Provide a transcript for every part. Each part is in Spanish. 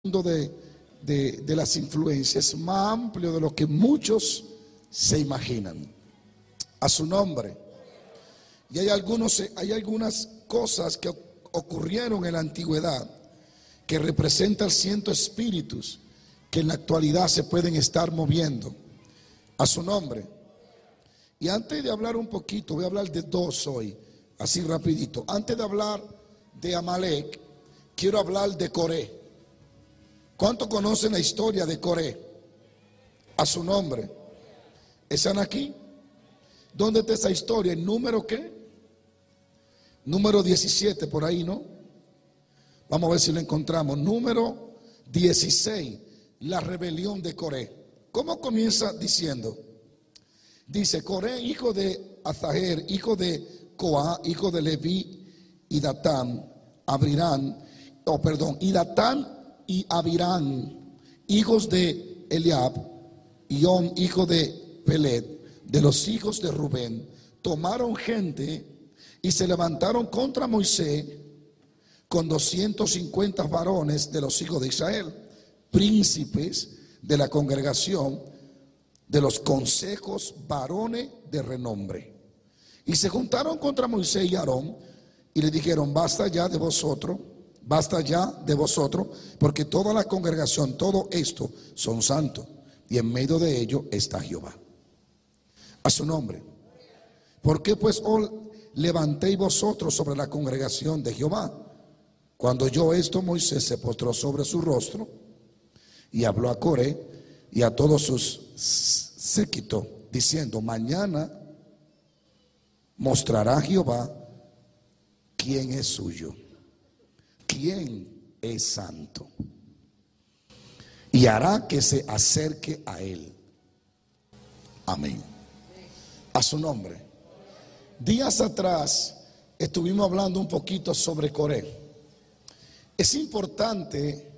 mundo de las influencias es más amplio de lo que muchos se imaginan. A su nombre. Y hay algunas cosas que ocurrieron en la antigüedad que representan ciertos espíritus que en la actualidad se pueden estar moviendo. A su nombre. Y antes de hablar un poquito, voy a hablar de dos hoy, así rapidito. Antes de hablar de Amalek, quiero hablar de Coré. ¿Cuántos conocen la historia de Coré? A su nombre. ¿Están aquí? ¿Dónde está esa historia? ¿En número qué? Número 17, por ahí, ¿no? Vamos a ver si lo encontramos. Número 16, la rebelión de Coré. ¿Cómo comienza diciendo? Dice: Coré, hijo de Azaher, hijo de Coa, hijo de Leví, y Datán, y Datán y Abirán, hijos de Eliab, y On, hijo de Pelet, de los hijos de Rubén, tomaron gente y se levantaron contra Moisés con 250 varones de los hijos de Israel, príncipes de la congregación, de los consejos varones de renombre. Y se juntaron contra Moisés y Aarón y le dijeron: basta ya de vosotros, porque toda la congregación, todo esto son santos, y en medio de ellos está Jehová. A su nombre. ¿Por qué pues os levantéis vosotros sobre la congregación de Jehová? Cuando oyó esto, Moisés se postró sobre su rostro y habló a Coré y a todos sus séquito, diciendo: mañana mostrará Jehová quién es suyo, quién es santo, y hará que se acerque a él. Amén. A su nombre. Días atrás estuvimos hablando un poquito sobre Coré. Es importante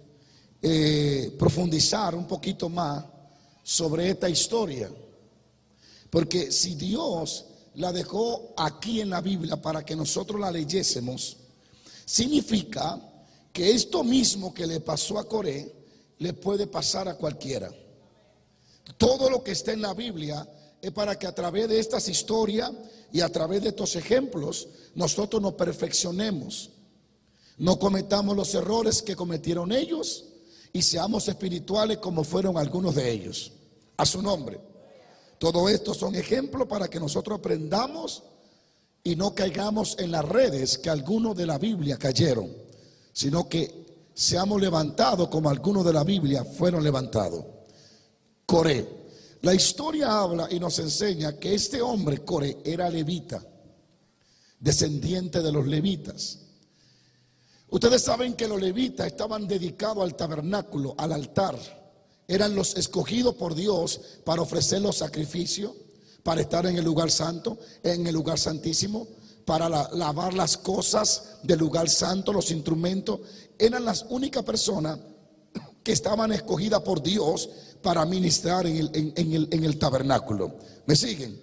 profundizar un poquito más sobre esta historia, porque si Dios la dejó aquí en la Biblia para que nosotros la leyésemos, significa que esto mismo que le pasó a Coré le puede pasar a cualquiera. Todo lo que está en la Biblia es para que a través de estas historias y a través de estos ejemplos nosotros nos perfeccionemos, no cometamos los errores que cometieron ellos y seamos espirituales como fueron algunos de ellos. A su nombre. Todo esto son ejemplos para que nosotros aprendamos y no caigamos en las redes que algunos de la Biblia cayeron, sino que seamos levantados como algunos de la Biblia fueron levantados. Coré. La historia habla y nos enseña que este hombre, Coré, era levita, descendiente de los levitas. Ustedes saben que los levitas estaban dedicados al tabernáculo, al altar. Eran los escogidos por Dios para ofrecer los sacrificios, para estar en el lugar santo, en el lugar santísimo, para lavar las cosas del lugar santo, los instrumentos. Eran las únicas personas que estaban escogidas por Dios para ministrar en el tabernáculo. ¿Me siguen?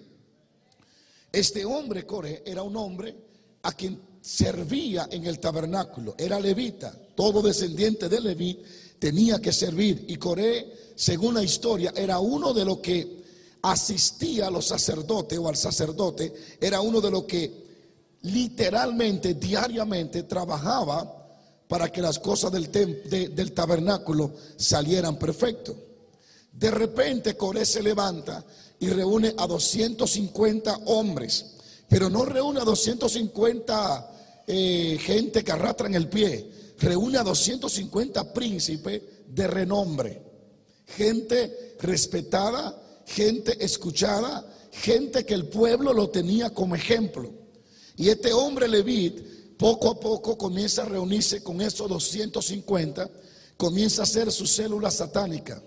Este hombre, Coré, era un hombre a quien servía en el tabernáculo. Era levita. Todo descendiente de Leví tenía que servir. Y Coré, según la historia, era uno de los que asistía a los sacerdotes o al sacerdote. Era uno de los que literalmente, diariamente trabajaba para que las cosas del tabernáculo salieran perfecto. De repente Coré se levanta y reúne a 250 hombres, pero no reúne a 250 gente que arrastran el pie. Reúne a 250 príncipes de renombre, gente respetada, gente escuchada, gente que el pueblo lo tenía como ejemplo. Y este hombre Levit poco a poco comienza a reunirse con esos 250, comienza a hacer su célula satánica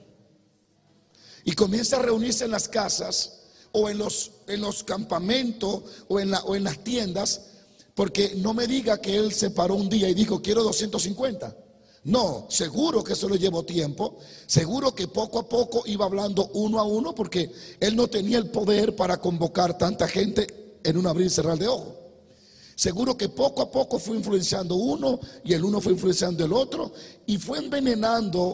y comienza a reunirse en las casas o en los campamentos o en las tiendas. Porque no me diga que él se paró un día y dijo: quiero 250. No, seguro que eso le llevó tiempo. Seguro que poco a poco iba hablando uno a uno, porque él no tenía el poder para convocar tanta gente en un abrir y cerrar de ojos. Seguro que poco a poco fue influenciando uno y el uno fue influenciando el otro y fue envenenando